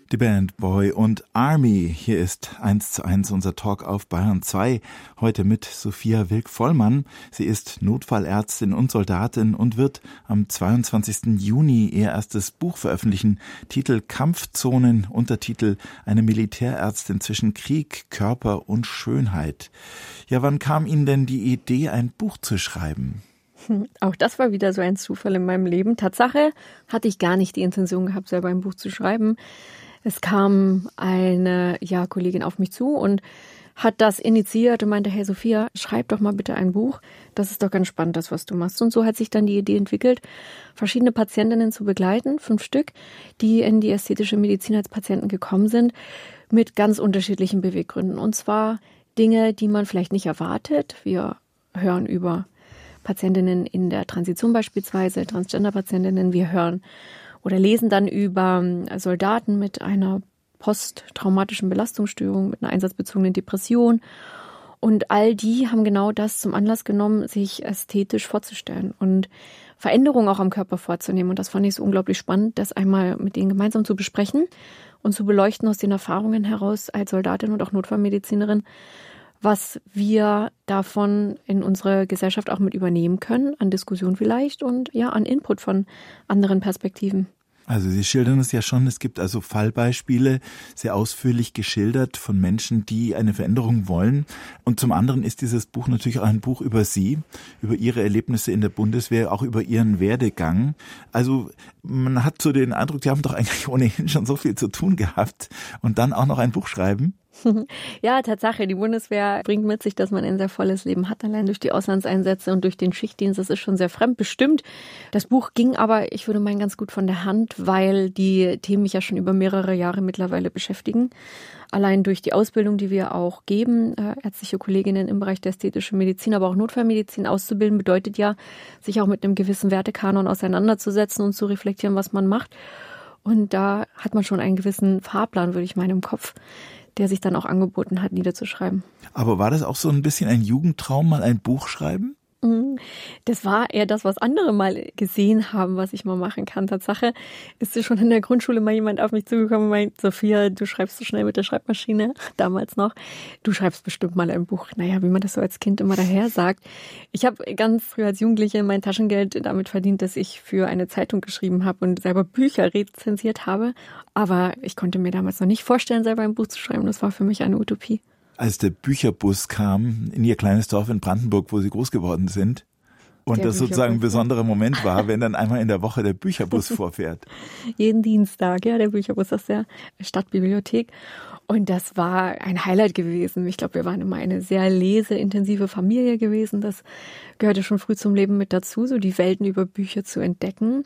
Die Band Boy und Army. Hier ist 1:1 unser Talk auf Bayern 2. Heute mit Sophia Wilk-Vollmann. Sie ist Notfallärztin und Soldatin und wird am 22. Juni ihr erstes Buch veröffentlichen. Titel Kampfzonen, Untertitel Eine Militärärztin zwischen Krieg, Körper und Schönheit. Ja, wann kam Ihnen denn die Idee, ein Buch zu schreiben? Auch das war wieder so ein Zufall in meinem Leben. Tatsache hatte ich gar nicht die Intention gehabt, selber ein Buch zu schreiben. Es kam eine Kollegin auf mich zu und hat das initiiert und meinte, hey Sophia, schreib doch mal bitte ein Buch. Das ist doch ganz spannend, das, was du machst. Und so hat sich dann die Idee entwickelt, verschiedene Patientinnen zu begleiten, 5 Stück, die in die ästhetische Medizin als Patienten gekommen sind, mit ganz unterschiedlichen Beweggründen. Und zwar Dinge, die man vielleicht nicht erwartet. Wir hören über Patientinnen in der Transition beispielsweise, Transgender-Patientinnen. Wir hören oder lesen dann über Soldaten mit einer posttraumatischen Belastungsstörung, mit einer einsatzbezogenen Depression. Und all die haben genau das zum Anlass genommen, sich ästhetisch vorzustellen und Veränderungen auch am Körper vorzunehmen. Und das fand ich so unglaublich spannend, das einmal mit denen gemeinsam zu besprechen und zu beleuchten aus den Erfahrungen heraus als Soldatin und auch Notfallmedizinerin, was wir davon in unsere Gesellschaft auch mit übernehmen können, an Diskussion vielleicht und an Input von anderen Perspektiven. Also Sie schildern es ja schon, es gibt also Fallbeispiele, sehr ausführlich geschildert von Menschen, die eine Veränderung wollen. Und zum anderen ist dieses Buch natürlich auch ein Buch über Sie, über Ihre Erlebnisse in der Bundeswehr, auch über Ihren Werdegang. Also man hat so den Eindruck, Sie haben doch eigentlich ohnehin schon so viel zu tun gehabt und dann auch noch ein Buch schreiben. Ja, Tatsache. Die Bundeswehr bringt mit sich, dass man ein sehr volles Leben hat, allein durch die Auslandseinsätze und durch den Schichtdienst. Das ist schon sehr fremdbestimmt. Das Buch ging aber, ich würde meinen, ganz gut von der Hand, weil die Themen mich ja schon über mehrere Jahre mittlerweile beschäftigen. Allein durch die Ausbildung, die wir auch geben, ärztliche Kolleginnen im Bereich der ästhetischen Medizin, aber auch Notfallmedizin auszubilden, bedeutet ja, sich auch mit einem gewissen Wertekanon auseinanderzusetzen und zu reflektieren, was man macht. Und da hat man schon einen gewissen Fahrplan, würde ich meinen, im Kopf, der sich dann auch angeboten hat, niederzuschreiben. Aber war das auch so ein bisschen ein Jugendtraum, mal ein Buch schreiben? Das war eher das, was andere mal gesehen haben, was ich mal machen kann. Tatsache ist schon in der Grundschule mal jemand auf mich zugekommen und meint, Sophia, du schreibst so schnell mit der Schreibmaschine, damals noch, du schreibst bestimmt mal ein Buch. Naja, wie man das so als Kind immer daher sagt. Ich habe ganz früh als Jugendliche mein Taschengeld damit verdient, dass ich für eine Zeitung geschrieben habe und selber Bücher rezensiert habe. Aber ich konnte mir damals noch nicht vorstellen, selber ein Buch zu schreiben. Das war für mich eine Utopie. Als der Bücherbus kam in Ihr kleines Dorf in Brandenburg, wo Sie groß geworden sind, und das sozusagen ein besonderer Moment war, wenn dann einmal in der Woche der Bücherbus vorfährt. Jeden Dienstag, der Bücherbus aus der Stadtbibliothek. Und das war ein Highlight gewesen. Ich glaube, wir waren immer eine sehr leseintensive Familie gewesen. Das gehörte schon früh zum Leben mit dazu, so die Welten über Bücher zu entdecken.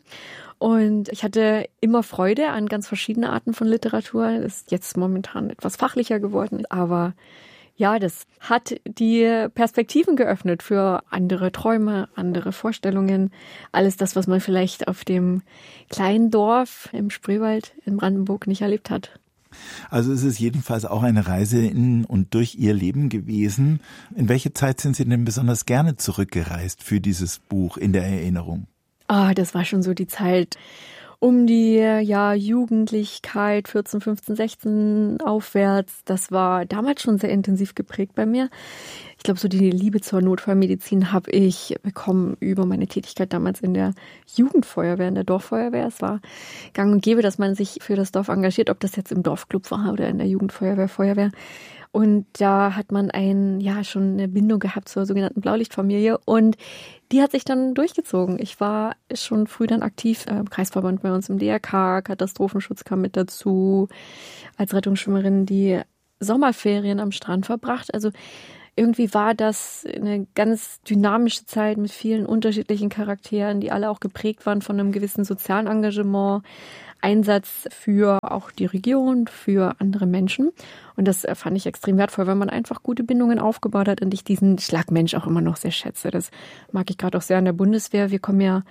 Und ich hatte immer Freude an ganz verschiedenen Arten von Literatur. Das ist jetzt momentan etwas fachlicher geworden, aber ja, das hat die Perspektiven geöffnet für andere Träume, andere Vorstellungen. Alles das, was man vielleicht auf dem kleinen Dorf im Spreewald in Brandenburg nicht erlebt hat. Also es ist jedenfalls auch eine Reise in und durch Ihr Leben gewesen. In welche Zeit sind Sie denn besonders gerne zurückgereist für dieses Buch in der Erinnerung? Das war schon so die Zeit um die Jugendlichkeit, 14, 15, 16 aufwärts. Das war damals schon sehr intensiv geprägt bei mir. Ich glaube, so die Liebe zur Notfallmedizin habe ich bekommen über meine Tätigkeit damals in der Jugendfeuerwehr, in der Dorffeuerwehr. Es war gang und gäbe, dass man sich für das Dorf engagiert, ob das jetzt im Dorfclub war oder in der Jugendfeuerwehr. Und da hat man schon eine Bindung gehabt zur sogenannten Blaulichtfamilie und die hat sich dann durchgezogen. Ich war schon früh dann aktiv im Kreisverband bei uns im DRK, Katastrophenschutz kam mit dazu, als Rettungsschwimmerin die Sommerferien am Strand verbracht. Also irgendwie war das eine ganz dynamische Zeit mit vielen unterschiedlichen Charakteren, die alle auch geprägt waren von einem gewissen sozialen Engagement, Einsatz für auch die Region, für andere Menschen. Und das fand ich extrem wertvoll, weil man einfach gute Bindungen aufgebaut hat und ich diesen Schlagmensch auch immer noch sehr schätze. Das mag ich gerade auch sehr an der Bundeswehr. Wir kommen ja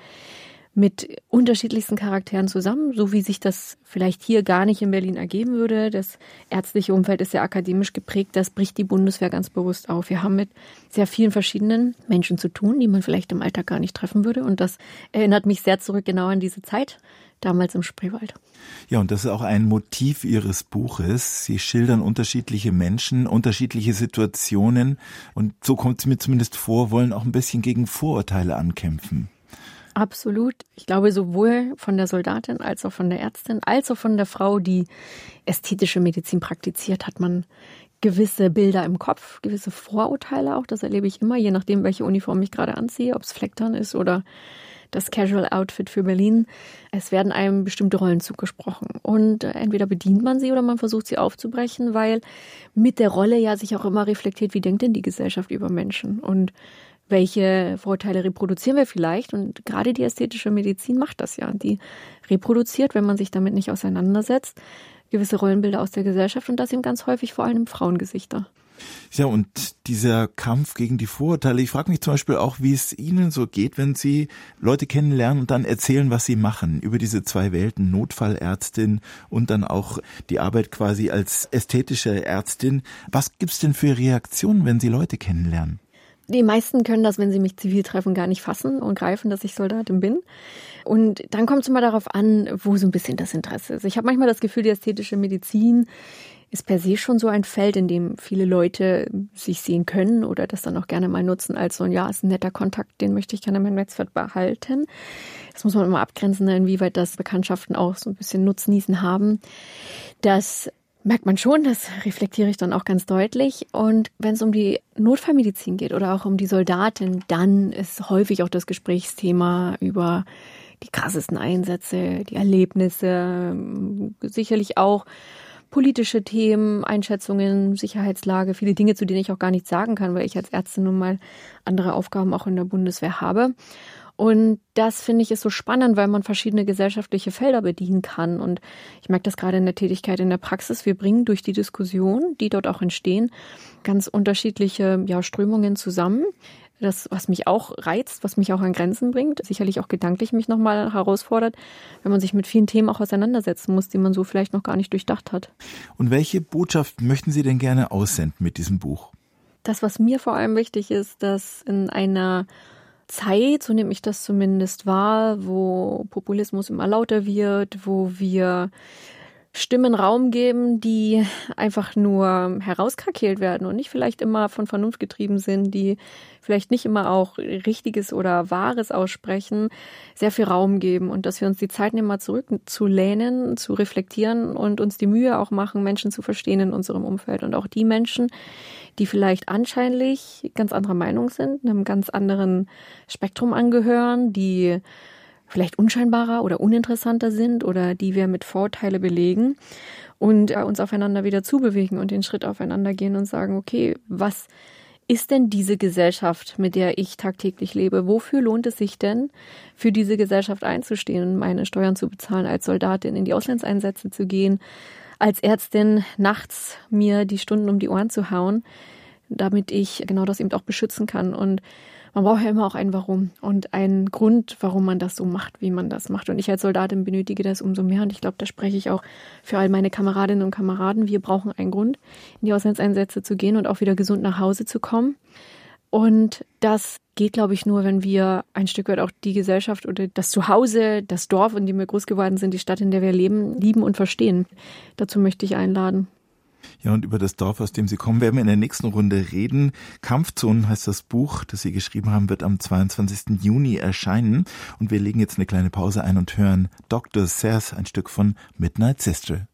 mit unterschiedlichsten Charakteren zusammen, so wie sich das vielleicht hier gar nicht in Berlin ergeben würde. Das ärztliche Umfeld ist sehr akademisch geprägt, das bricht die Bundeswehr ganz bewusst auf. Wir haben mit sehr vielen verschiedenen Menschen zu tun, die man vielleicht im Alltag gar nicht treffen würde und das erinnert mich sehr zurück genau an diese Zeit. damals im Spreewald. Ja, und das ist auch ein Motiv Ihres Buches. Sie schildern unterschiedliche Menschen, unterschiedliche Situationen und so kommt es mir zumindest vor, wollen auch ein bisschen gegen Vorurteile ankämpfen. Absolut. Ich glaube, sowohl von der Soldatin als auch von der Ärztin, als auch von der Frau, die ästhetische Medizin praktiziert, hat man gewisse Bilder im Kopf, gewisse Vorurteile auch. Das erlebe ich immer, je nachdem, welche Uniform ich gerade anziehe, ob es Flecktarn ist oder das Casual Outfit für Berlin. Es werden einem bestimmte Rollen zugesprochen. Und entweder bedient man sie oder man versucht sie aufzubrechen, weil mit der Rolle ja sich auch immer reflektiert, wie denkt denn die Gesellschaft über Menschen und welche Vorurteile reproduzieren wir vielleicht? Und gerade die ästhetische Medizin macht das ja. Die reproduziert, wenn man sich damit nicht auseinandersetzt, gewisse Rollenbilder aus der Gesellschaft und das eben ganz häufig vor allem Frauengesichter. Ja, und dieser Kampf gegen die Vorurteile, ich frage mich zum Beispiel auch, wie es Ihnen so geht, wenn Sie Leute kennenlernen und dann erzählen, was Sie machen, über diese zwei Welten, Notfallärztin und dann auch die Arbeit quasi als ästhetische Ärztin. Was gibt's denn für Reaktionen, wenn Sie Leute kennenlernen? Die meisten können das, wenn sie mich zivil treffen, gar nicht fassen und greifen, dass ich Soldatin bin. Und dann kommt es immer darauf an, wo so ein bisschen das Interesse ist. Ich habe manchmal das Gefühl, die ästhetische Medizin ist per se schon so ein Feld, in dem viele Leute sich sehen können oder das dann auch gerne mal nutzen als so, ja, ist ein netter Kontakt, den möchte ich gerne in meinem Netzwerk behalten. Das muss man immer abgrenzen, inwieweit das Bekanntschaften auch so ein bisschen Nutznießen haben. Das merkt man schon, das reflektiere ich dann auch ganz deutlich. Und wenn es um die Notfallmedizin geht oder auch um die Soldatin, dann ist häufig auch das Gesprächsthema über die krassesten Einsätze, die Erlebnisse, sicherlich auch politische Themen, Einschätzungen, Sicherheitslage, viele Dinge, zu denen ich auch gar nichts sagen kann, weil ich als Ärztin nun mal andere Aufgaben auch in der Bundeswehr habe. Und das finde ich ist so spannend, weil man verschiedene gesellschaftliche Felder bedienen kann. Und ich merke das gerade in der Tätigkeit in der Praxis. Wir bringen durch die Diskussion, die dort auch entstehen, ganz unterschiedliche Strömungen zusammen. Das, was mich auch reizt, was mich auch an Grenzen bringt, sicherlich auch gedanklich mich nochmal herausfordert, wenn man sich mit vielen Themen auch auseinandersetzen muss, die man so vielleicht noch gar nicht durchdacht hat. Und welche Botschaft möchten Sie denn gerne aussenden mit diesem Buch? Das, was mir vor allem wichtig ist, dass in einer Zeit, so nehme ich das zumindest wahr, wo Populismus immer lauter wird, wo wir Stimmen Raum geben, die einfach nur herauskrakeelt werden und nicht vielleicht immer von Vernunft getrieben sind, die vielleicht nicht immer auch Richtiges oder Wahres aussprechen, sehr viel Raum geben und dass wir uns die Zeit nehmen, mal zurückzulehnen, zu reflektieren und uns die Mühe auch machen, Menschen zu verstehen in unserem Umfeld und auch die Menschen, die vielleicht anscheinlich ganz anderer Meinung sind, einem ganz anderen Spektrum angehören, die vielleicht unscheinbarer oder uninteressanter sind oder die wir mit Vorurteile belegen und uns aufeinander wieder zubewegen und den Schritt aufeinander gehen und sagen, okay, was ist denn diese Gesellschaft, mit der ich tagtäglich lebe? Wofür lohnt es sich denn, für diese Gesellschaft einzustehen und meine Steuern zu bezahlen, als Soldatin in die Auslandseinsätze zu gehen, als Ärztin nachts mir die Stunden um die Ohren zu hauen, damit ich genau das eben auch beschützen kann. Und man braucht ja immer auch ein Warum und einen Grund, warum man das so macht, wie man das macht. Und ich als Soldatin benötige das umso mehr. Und ich glaube, da spreche ich auch für all meine Kameradinnen und Kameraden. Wir brauchen einen Grund, in die Auslandseinsätze zu gehen und auch wieder gesund nach Hause zu kommen. Und das geht, glaube ich, nur, wenn wir ein Stück weit auch die Gesellschaft oder das Zuhause, das Dorf, in dem wir groß geworden sind, die Stadt, in der wir leben, lieben und verstehen. Dazu möchte ich einladen. Ja, und über das Dorf, aus dem Sie kommen, werden wir in der nächsten Runde reden. Kampfzonen heißt das Buch, das Sie geschrieben haben, wird am 22. Juni erscheinen. Und wir legen jetzt eine kleine Pause ein und hören Dr. Says, ein Stück von Midnight Sister.